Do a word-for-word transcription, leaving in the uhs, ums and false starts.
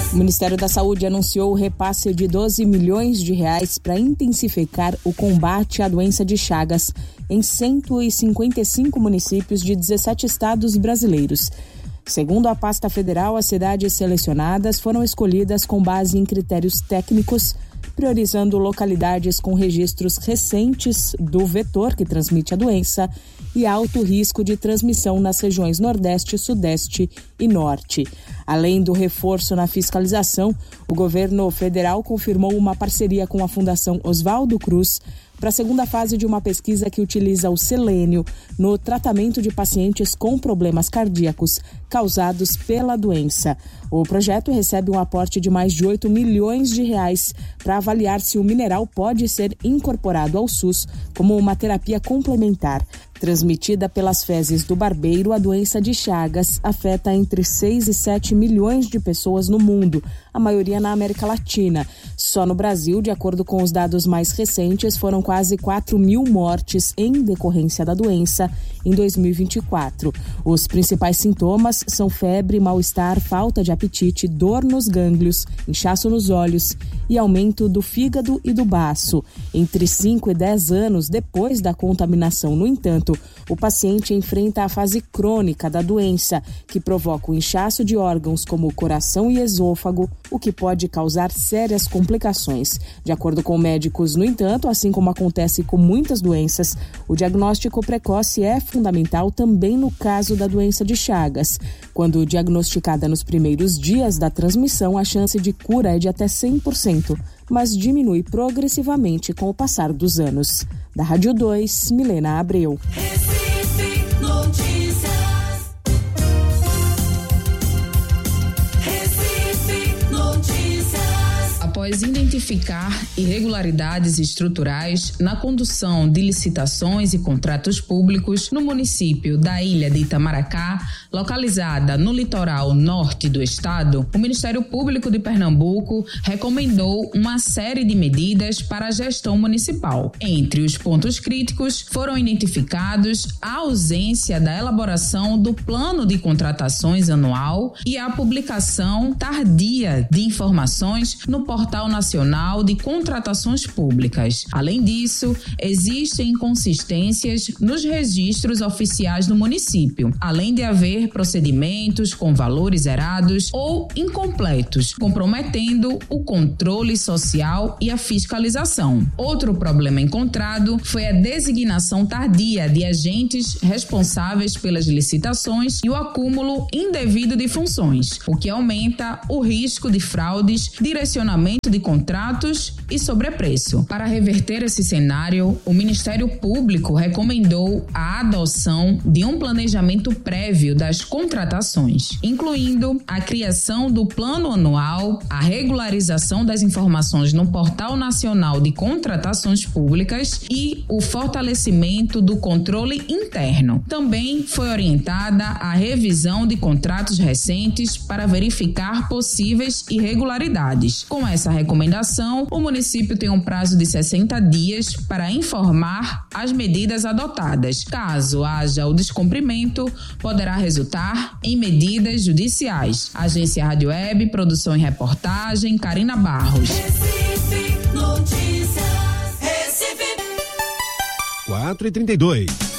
O Ministério da Saúde anunciou o repasse de doze milhões de reais para intensificar o combate à doença de Chagas em cento e cinquenta e cinco municípios de dezessete estados brasileiros. Segundo a pasta federal, as cidades selecionadas foram escolhidas com base em critérios técnicos, priorizando localidades com registros recentes do vetor que transmite a doença e alto risco de transmissão nas regiões Nordeste, Sudeste e Norte. Além do reforço na fiscalização, o governo federal confirmou uma parceria com a Fundação Oswaldo Cruz para a segunda fase de uma pesquisa que utiliza o selênio no tratamento de pacientes com problemas cardíacos causados pela doença. O projeto recebe um aporte de mais de oito milhões de reais para avaliar se o mineral pode ser incorporado ao SUS como uma terapia complementar. Transmitida pelas fezes do barbeiro, a doença de Chagas afeta entre seis e sete milhões de pessoas no mundo, a maioria na América Latina. Só no Brasil, de acordo com os dados mais recentes, foram quase quatro mil mortes em decorrência da doença em dois mil e vinte e quatro. Os principais sintomas são febre, mal-estar, falta de apetite, dor nos gânglios, inchaço nos olhos e aumento do fígado e do baço. Entre cinco e dez anos depois da contaminação, no entanto, o paciente enfrenta a fase crônica da doença, que provoca o inchaço de órgãos como o coração e esôfago, o que pode causar sérias complicações. De acordo com médicos, no entanto, assim como acontece com muitas doenças, o diagnóstico precoce é fundamental também no caso da doença de Chagas. Quando diagnosticada nos primeiros dias da transmissão, a chance de cura é de até cem por cento, mas diminui progressivamente com o passar dos anos. Da Rádio dois, Milena Abreu. Recife Notícias. Recife Notícias. Após identificar irregularidades estruturais na condução de licitações e contratos públicos no município da Ilha de Itamaracá, localizada no litoral norte do estado, o Ministério Público de Pernambuco recomendou uma série de medidas para a gestão municipal. Entre os pontos críticos foram identificados a ausência da elaboração do plano de contratações anual e a publicação tardia de informações no Portal Nacional de Contratações Públicas. Além disso, existem inconsistências nos registros oficiais do município, além de haver procedimentos com valores errados ou incompletos, comprometendo o controle social e a fiscalização. Outro problema encontrado foi a designação tardia de agentes responsáveis pelas licitações e o acúmulo indevido de funções, o que aumenta o risco de fraudes, direcionamento de contratos e sobrepreço. Para reverter esse cenário, o Ministério Público recomendou a adoção de um planejamento prévio das contratações, incluindo a criação do plano anual, a regularização das informações no Portal Nacional de Contratações Públicas e o fortalecimento do controle interno. Também foi orientada a revisão de contratos recentes para verificar possíveis irregularidades. Com essa recomendação, o município tem um prazo de sessenta dias para informar as medidas adotadas. Caso haja o descumprimento, poderá resultar em medidas judiciais. Agência Rádio Web, produção e reportagem, Karina Barros. Recife Notícias. Recife. quatro e trinta e dois.